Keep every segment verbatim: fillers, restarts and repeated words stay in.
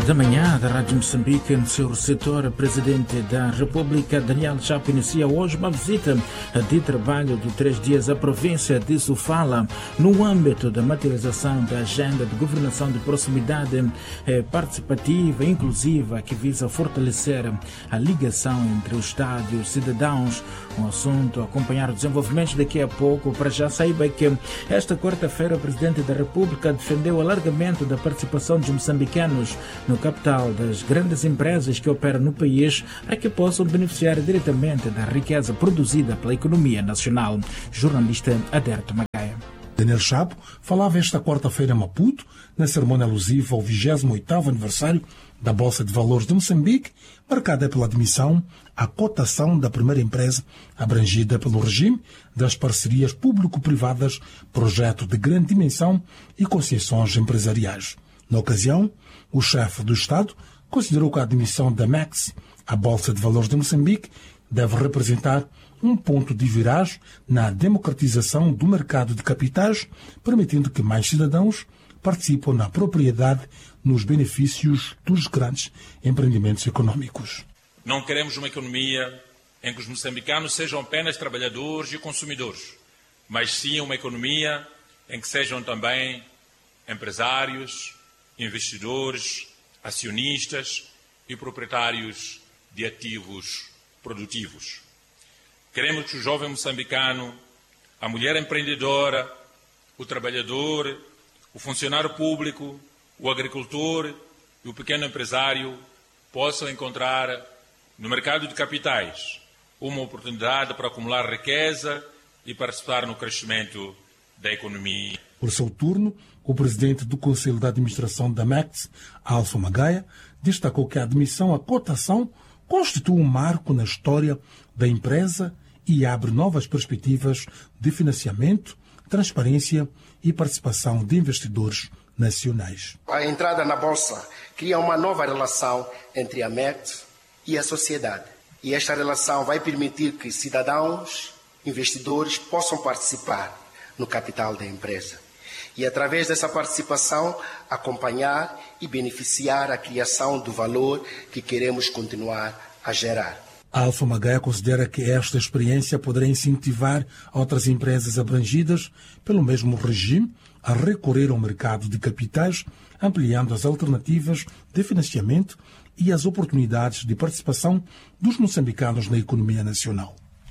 da manhã da Rádio Moçambique, no seu receptor, o Presidente da República, Daniel Chapo, inicia hoje uma visita de trabalho de três dias à província de Sofala, no âmbito da materialização da agenda de governação de proximidade eh, participativa e inclusiva, que visa fortalecer a ligação entre o Estado e os cidadãos. Um assunto a acompanhar o desenvolvimento daqui a pouco. Para já saiba que esta quarta-feira o Presidente da República defendeu o alargamento da participação dos moçambicanos no capital das grandes empresas que operam no país, para que possam beneficiar diretamente da riqueza produzida pela economia nacional. Jornalista Aderto Magaia. Daniel Chapo falava esta quarta-feira em Maputo, na cerimônia alusiva ao vigésimo oitavo aniversário da Bolsa de Valores de Moçambique, marcada pela admissão à cotação da primeira empresa abrangida pelo regime das parcerias público-privadas, projeto de grande dimensão e concessões empresariais. Na ocasião, o chefe do Estado considerou que a admissão da M E X à Bolsa de Valores de Moçambique deve representar um ponto de viragem na democratização do mercado de capitais, permitindo que mais cidadãos participam na propriedade nos benefícios dos grandes empreendimentos econômicos. Não queremos uma economia em que os moçambicanos sejam apenas trabalhadores e consumidores, mas sim uma economia em que sejam também empresários, investidores, acionistas e proprietários de ativos produtivos. Queremos que o jovem moçambicano, a mulher empreendedora, o trabalhador, o funcionário público, o agricultor e o pequeno empresário possam encontrar no mercado de capitais uma oportunidade para acumular riqueza e participar no crescimento da economia. Por seu turno, o presidente do Conselho de Administração da M E X, Alfa Magaia, destacou que a admissão à cotação constitui um marco na história da empresa e abre novas perspectivas de financiamento, transparência e participação de investidores nacionais. A entrada na Bolsa cria uma nova relação entre a M E X e a sociedade. E esta relação vai permitir que cidadãos, investidores possam participar no capital da empresa. E, através dessa participação, acompanhar e beneficiar a criação do valor que queremos continuar a gerar. Alfa Magaia considera que esta experiência poderá incentivar outras empresas abrangidas pelo mesmo regime a recorrer ao mercado de capitais, ampliando as alternativas de financiamento e as oportunidades de participação dos moçambicanos na economia nacional.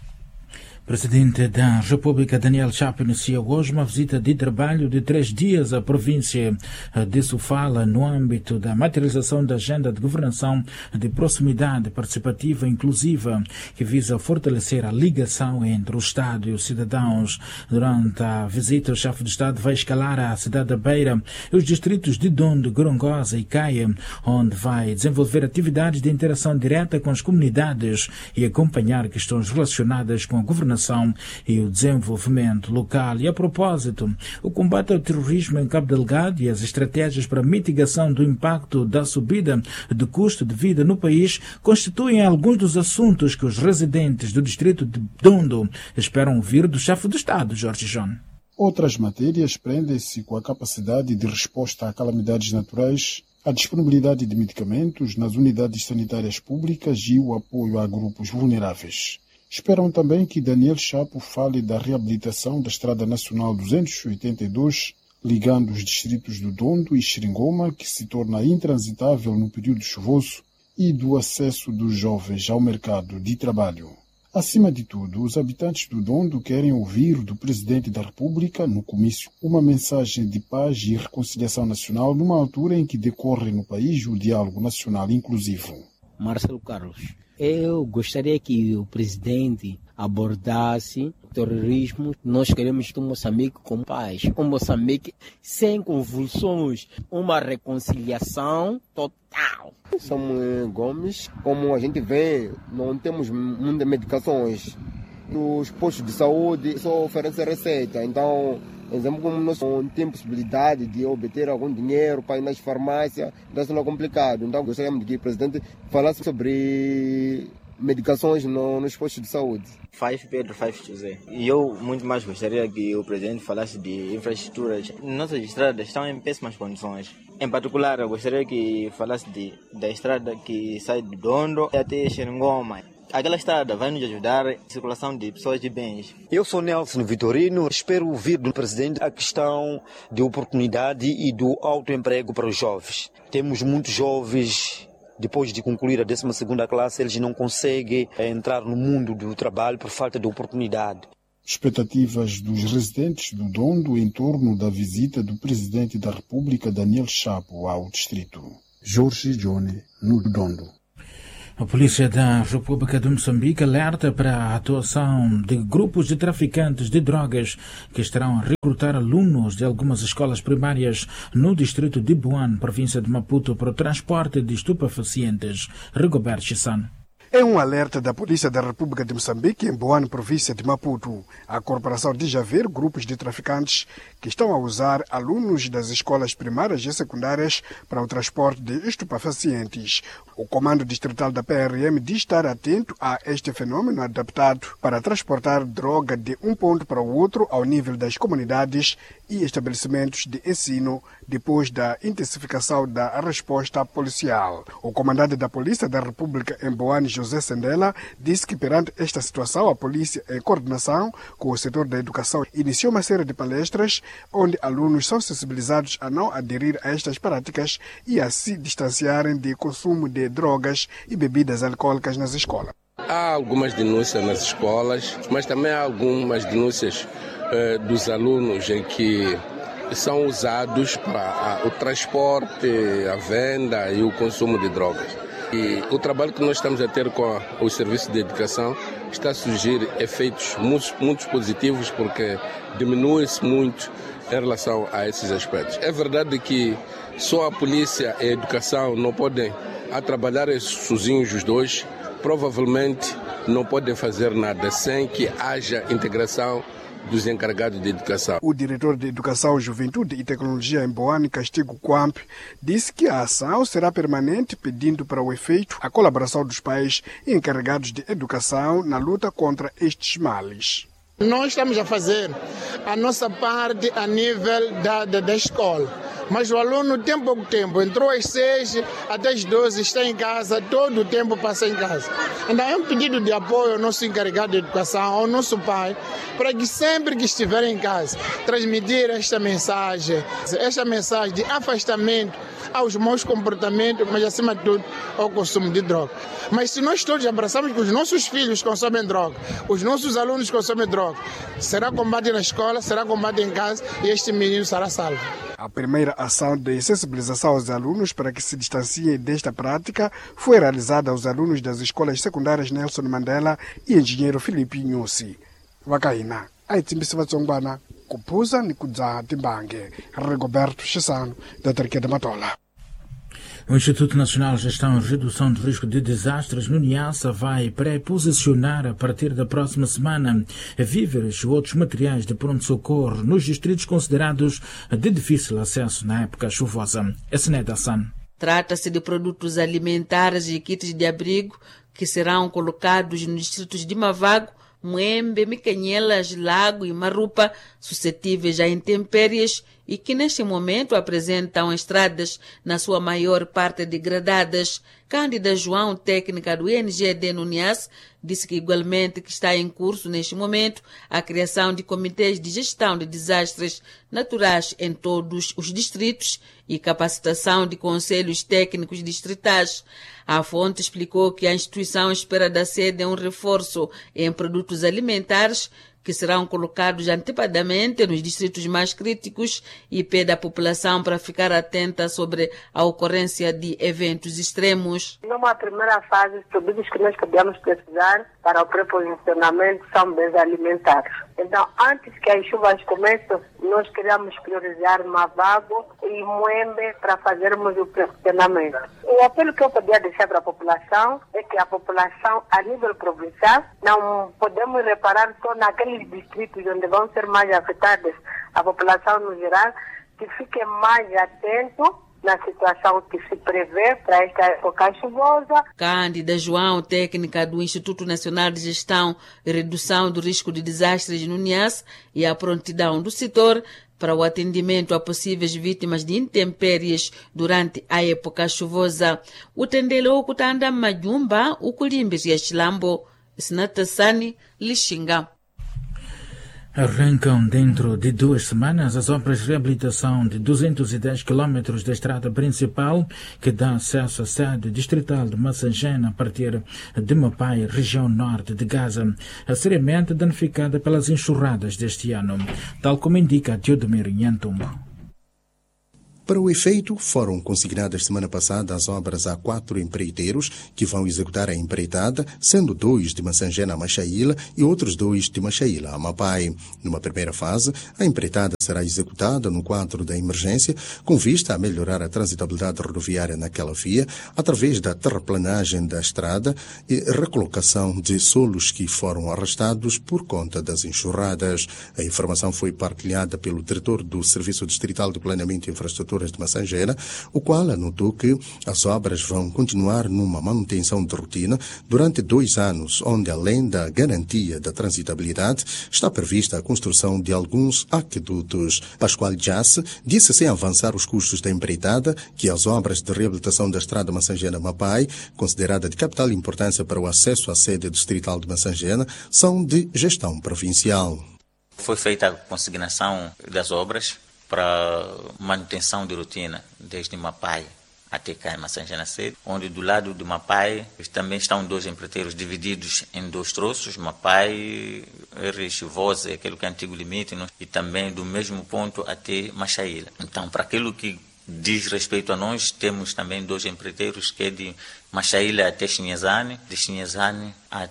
Presidente da República, Daniel Chapo, inicia hoje uma visita de trabalho de três dias à província de Sofala, no âmbito da materialização da agenda de governação de proximidade participativa e inclusiva, que visa fortalecer a ligação entre o Estado e os cidadãos. Durante a visita, o chefe de Estado vai escalar a cidade da Beira e os distritos de Dondo, Gorongosa e Caia, onde vai desenvolver atividades de interação direta com as comunidades e acompanhar questões relacionadas com a governação e o desenvolvimento local. E a propósito, o combate ao terrorismo em Cabo Delgado e as estratégias para a mitigação do impacto da subida de custo de vida no país constituem alguns dos assuntos que os residentes do distrito de Dondo esperam ouvir do chefe do Estado, Jorge João. Outras matérias prendem-se com a capacidade de resposta a calamidades naturais, a disponibilidade de medicamentos nas unidades sanitárias públicas e o apoio a grupos vulneráveis. Esperam também que Daniel Chapo fale da reabilitação da Estrada Nacional duzentos e oitenta e dois, ligando os distritos do Dondo e Xeringoma, que se torna intransitável no período chuvoso, e do acesso dos jovens ao mercado de trabalho. Acima de tudo, os habitantes do Dondo querem ouvir do Presidente da República, no comício, uma mensagem de paz e reconciliação nacional numa altura em que decorre no país o diálogo nacional inclusivo. Marcelo Carlos. Eu gostaria que o presidente abordasse o terrorismo. Nós queremos um Moçambique com paz, um Moçambique sem convulsões, uma reconciliação total. Samuel Gomes, como a gente vê, não temos muitas medicações. Os postos de saúde só oferecem receita, então, exemplo, como nós não temos possibilidade de obter algum dinheiro para ir nas farmácias, isso não é complicado. Então, gostaríamos de que o presidente falasse sobre medicações no, nos postos de saúde. Five Pedro, Five José. E eu muito mais gostaria que o presidente falasse de infraestruturas. Nossas estradas estão em péssimas condições. Em particular, eu gostaria que falasse de, da estrada que sai de Dondo até Xeringoma. Aquela estrada vai nos ajudar a circulação de pessoas e bens. Eu sou Nelson Vitorino, espero ouvir do presidente a questão de oportunidade e do autoemprego para os jovens. Temos muitos jovens, depois de concluir a décima segunda classe, eles não conseguem entrar no mundo do trabalho por falta de oportunidade. Expectativas dos residentes do Dondo em torno da visita do presidente da República, Daniel Chapo, ao distrito. Jorge Johnny, no Dondo. A Polícia da República de Moçambique alerta para a atuação de grupos de traficantes de drogas que estarão a recrutar alunos de algumas escolas primárias no distrito de Buane, província de Maputo, para o transporte de estupefacientes. Rigoberto Chissano. É um alerta da Polícia da República de Moçambique, em Buane, província de Maputo. A corporação diz haver grupos de traficantes que estão a usar alunos das escolas primárias e secundárias para o transporte de estupefacientes. O Comando Distrital da P R M diz estar atento a este fenômeno, adaptado para transportar droga de um ponto para o outro ao nível das comunidades e estabelecimentos de ensino, depois da intensificação da resposta policial. O comandante da Polícia da República em Buane, José Sendela, disse que perante esta situação a polícia, em coordenação com o setor da educação, iniciou uma série de palestras onde alunos são sensibilizados a não aderir a estas práticas e a se distanciarem de consumo de drogas e bebidas alcoólicas nas escolas. Há algumas denúncias nas escolas, mas também há algumas denúncias eh, dos alunos em que são usados para a, o transporte, a venda e o consumo de drogas. E o trabalho que nós estamos a ter com a, o serviço de educação está a surgir efeitos muito, muito positivos, porque diminui-se muito em relação a esses aspectos. É verdade que só a polícia e a educação não podem a trabalhar sozinhos os dois, provavelmente não podem fazer nada sem que haja integração dos encarregados de educação. O diretor de Educação, Juventude e Tecnologia em Buane, Castigo Quamp, disse que a ação será permanente, pedindo para o efeito a colaboração dos pais e encarregados de educação na luta contra estes males. Nós estamos a fazer a nossa parte a nível da, da, da escola, mas o aluno tem pouco tempo, entrou às seis até às doze, está em casa, todo o tempo passa em casa. Então é um pedido de apoio ao nosso encarregado de educação, ao nosso pai, para que sempre que estiver em casa, transmitir esta mensagem, esta mensagem de afastamento aos maus comportamentos, mas acima de tudo ao consumo de droga. Mas se nós todos abraçarmos que os nossos filhos consomem droga, os nossos alunos consomem droga, será combate na escola, será combate em casa e este menino será salvo. A primeira ação de sensibilização aos alunos para que se distanciem desta prática foi realizada aos alunos das escolas secundárias Nelson Mandela e Engenheiro Filipe Nhusi. Vakaina, aitimbisi vatsongwana, kupuza ni kudza timbange. Rigoberto Chissano, da Terquia Matola. O Instituto Nacional de Gestão e Redução de Risco de Desastres no Niassa vai pré-posicionar a partir da próxima semana víveres e outros materiais de pronto-socorro nos distritos considerados de difícil acesso na época chuvosa. Esneda San. Trata-se de produtos alimentares e kits de abrigo que serão colocados nos distritos de Mavago, Moembe, Micanhelas, Lago e Marupa, suscetíveis a intempéries e que neste momento apresentam estradas na sua maior parte degradadas. Cândida João, técnica do I N G D no Niassa, disse que igualmente que está em curso neste momento a criação de comitês de gestão de desastres naturais em todos os distritos e capacitação de conselhos técnicos distritais. A fonte explicou que a instituição espera da sede um reforço em produtos alimentares que serão colocados antecipadamente nos distritos mais críticos e pede à população para ficar atenta sobre a ocorrência de eventos extremos. Numa primeira fase, os produtos que nós podemos precisar para o pré-posicionamento são bens alimentares. Então, antes que as chuvas comecem, nós queremos priorizar Mavago e Moembe para fazermos o pré-posicionamento. O apelo que eu poderia deixar para a população é que a população, a nível provincial, não podemos reparar só naqueles distritos onde vão ser mais afetados, a população no geral, que fique mais atento na situação que se prevê para esta época chuvosa. Cândida João, técnica do Instituto Nacional de Gestão e Redução do Risco de Desastres no Niassa e a prontidão do setor, para o atendimento a possíveis vítimas de intempéries durante a época chuvosa. Utendele okutanda majumba ukulimbiria Chilambo, Sinatasani, Lixinga. Arrancam dentro de duas semanas as obras de reabilitação de duzentos e dez quilômetros da estrada principal que dá acesso à sede distrital de Massangena a partir de Mapai, região norte de Gaza, seriamente danificada pelas enxurradas deste ano, tal como indica Teodomiro Nhantumbo. Para o efeito, foram consignadas semana passada as obras a quatro empreiteiros que vão executar a empreitada, sendo dois de Massangena a Machaíla e outros dois de Machaíla a Mapai. Numa primeira fase, a empreitada será executada no quadro da emergência, com vista a melhorar a transitabilidade rodoviária naquela via, através da terraplanagem da estrada e recolocação de solos que foram arrastados por conta das enxurradas. A informação foi partilhada pelo diretor do Serviço Distrital de Planeamento e Infraestrutura de Massangena, o qual anotou que as obras vão continuar numa manutenção de rotina durante dois anos, onde, além da garantia da transitabilidade, está prevista a construção de alguns aquedutos. Pascoal Jass disse, sem avançar os custos da empreitada, que as obras de reabilitação da estrada Massangena-Mapai, considerada de capital importância para o acesso à sede distrital de Massangena, são de gestão provincial. Foi feita a consignação das obras para manutenção de rotina, desde Mapai até cá em Massangena sede, onde do lado de Mapai também estão dois empreiteiros divididos em dois troços, Mapai, R. Chivosa, aquele que é antigo limite, não? E também do mesmo ponto até Machaíla. Então, para aquilo que diz respeito a nós, temos também dois empreiteiros, que é de Machaíla até Chinhezane, de Chinhezane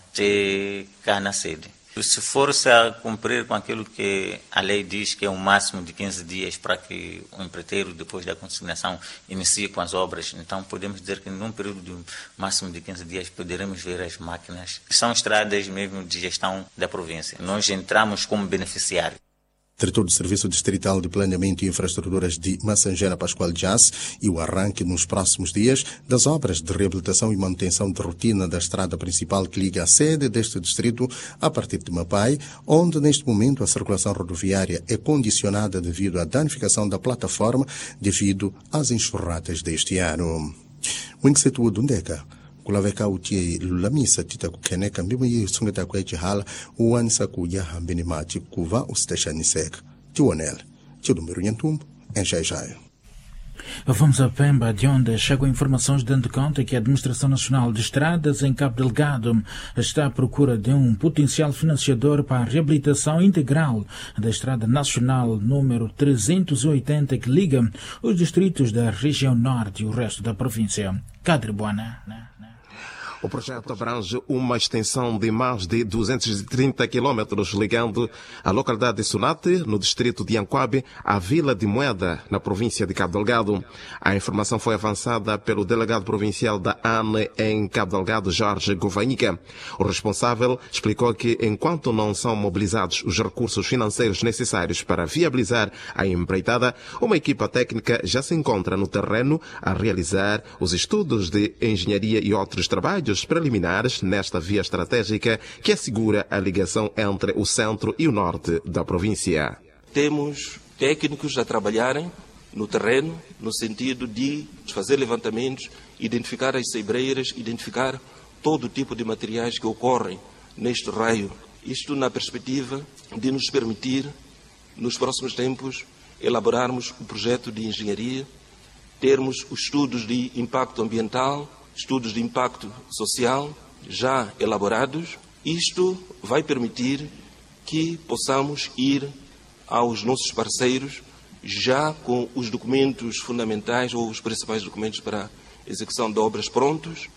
até cá na sede. Se for-se a cumprir com aquilo que a lei diz, que é um máximo de quinze dias para que o empreiteiro, depois da consignação, inicie com as obras, então podemos dizer que num período de máximo de quinze dias poderemos ver as máquinas. São estradas mesmo de gestão da província. Nós entramos como beneficiário. Diretor do Serviço Distrital de Planeamento e Infraestruturas de Massangena, Pascoal Jass, e o arranque nos próximos dias das obras de reabilitação e manutenção de rotina da estrada principal que liga a sede deste distrito a partir de Mapai, onde neste momento a circulação rodoviária é condicionada devido à danificação da plataforma devido às enxurradas deste ano. Winsetu Dundeca. Kulaveka utie lulamisa tita kukeneka mbimu yi sungeta kwa ichi hala uwanisa kuya hambini mati kuva ustashaniseka. Tionel, Teodomiro Nhantumbo, em Xai-Xai. Vamos a Pemba, de onde chegam informações dando conta que a Administração Nacional de Estradas em Cabo Delgado está à procura de um potencial financiador para a reabilitação integral da Estrada Nacional número trezentos e oitenta que liga os distritos da região norte e o resto da província. Cadrebuana, né? O projeto abrange uma extensão de mais de duzentos e trinta quilômetros ligando a localidade de Sunate, no distrito de Anquabe, à Vila de Moeda, na província de Cabo Delgado. A informação foi avançada pelo delegado provincial da A N E em Cabo Delgado, Jorge Govanhica. O responsável explicou que, enquanto não são mobilizados os recursos financeiros necessários para viabilizar a empreitada, uma equipa técnica já se encontra no terreno a realizar os estudos de engenharia e outros trabalhos preliminares nesta via estratégica que assegura a ligação entre o centro e o norte da província. Temos técnicos a trabalharem no terreno no sentido de fazer levantamentos, identificar as ceibreiras, identificar todo tipo de materiais que ocorrem neste raio. Isto na perspectiva de nos permitir, nos próximos tempos, elaborarmos o projeto de engenharia, termos os estudos de impacto ambiental, estudos de impacto social já elaborados. Isto vai permitir que possamos ir aos nossos parceiros já com os documentos fundamentais ou os principais documentos para a execução de obras prontos.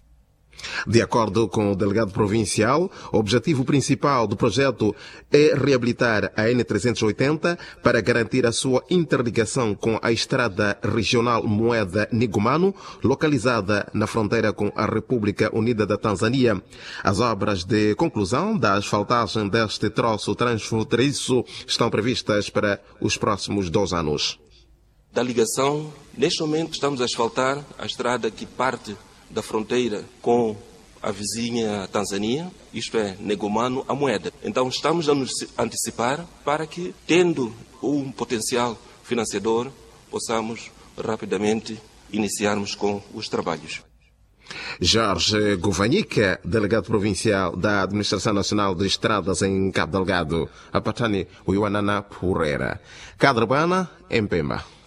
De acordo com o delegado provincial, o objetivo principal do projeto é reabilitar a N trezentos e oitenta para garantir a sua interligação com a estrada regional Moeda-Nigumano, localizada na fronteira com a República Unida da Tanzânia. As obras de conclusão da asfaltagem deste troço transfronteiriço estão previstas para os próximos dois anos. Da ligação, neste momento estamos a asfaltar a estrada que parte da fronteira com a vizinha Tanzânia, isto é, negomano a moeda. Então estamos a nos antecipar para que, tendo um potencial financiador, possamos rapidamente iniciarmos com os trabalhos. Jorge Govanhica, delegado provincial da Administração Nacional de Estradas em Cabo Delgado, a Patani Uiwanana Purera. Cadrabana, em Pemba.